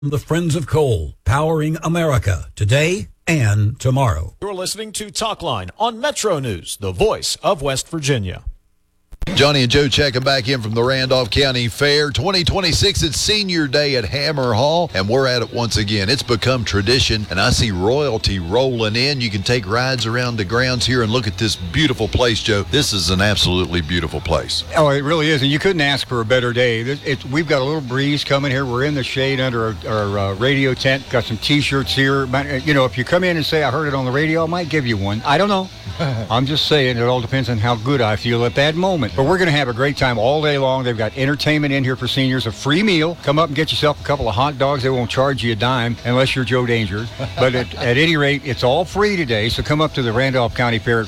The Friends of Coal, powering America today and tomorrow. You're listening to Talkline on Metro News, the voice of West Virginia. Johnny and Joe checking back in from the Randolph County Fair 2026. It's Senior Day at Hammer Hall, and we're at it once again. It's become tradition, and I see royalty rolling in. You can take rides around the grounds here and look at this beautiful place, Joe. This is an absolutely beautiful place. Oh, it really is, and you couldn't ask for a better day. We've got a little breeze coming here. We're in the shade under our radio tent. Got some T-shirts here. You know, if you come in and say, I heard it on the radio, I might give you one. I don't know. I'm just saying it all depends on how good I feel at that moment. But we're going to have a great time all day long. They've got entertainment in here for seniors, a free meal. Come up and get yourself a couple of hot dogs. They won't charge you a dime unless you're Joe Danger. But at any rate, it's all free today. So come up to the Randolph County Fair at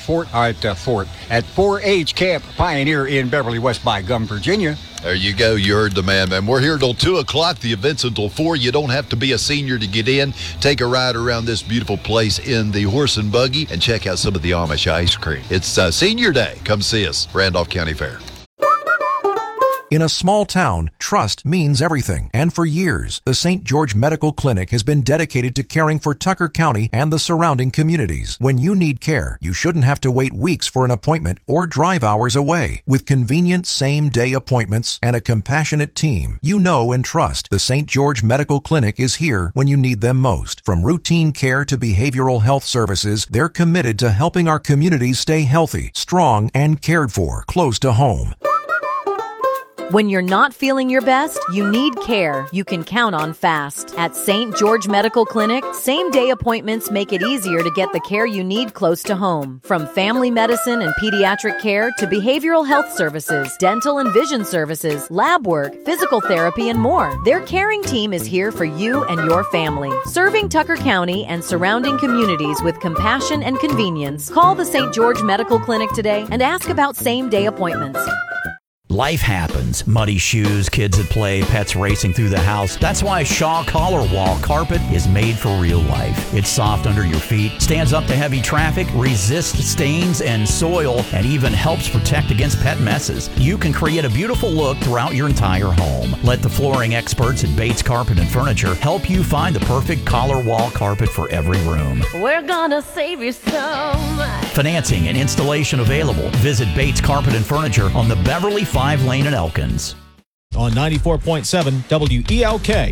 4-H Camp Pioneer in Beverly West by Gum, Virginia. There you go. You heard the man. We're here till 2 o'clock. The event's until 4. You don't have to be a senior to get in. Take a ride around this beautiful place in the horse and buggy and check out some of the Amish ice cream. It's Senior Day. Come see us, Randolph County Fair. In a small town, trust means everything. And for years, the St. George Medical Clinic has been dedicated to caring for Tucker County and the surrounding communities. When you need care, you shouldn't have to wait weeks for an appointment or drive hours away. With convenient same-day appointments and a compassionate team, you know and trust the St. George Medical Clinic is here when you need them most. From routine care to behavioral health services, they're committed to helping our communities stay healthy, strong, and cared for close to home. When you're not feeling your best, you need care you can count on fast. At St. George Medical Clinic, same-day appointments make it easier to get the care you need close to home. From family medicine and pediatric care to behavioral health services, dental and vision services, lab work, physical therapy, and more. Their caring team is here for you and your family. Serving Tucker County and surrounding communities with compassion and convenience. Call the St. George Medical Clinic today and ask about same-day appointments. Life happens. Muddy shoes, kids at play, pets racing through the house. That's why Shaw Collar Wall Carpet is made for real life. It's soft under your feet, stands up to heavy traffic, resists stains and soil, and even helps protect against pet messes. You can create a beautiful look throughout your entire home. Let the flooring experts at Bates Carpet and Furniture help you find the perfect collar wall carpet for every room. We're gonna save you so much. Financing and installation available. Visit Bates Carpet and Furniture on the Beverly 5 Lane in Elkins. On 94.7 WELK,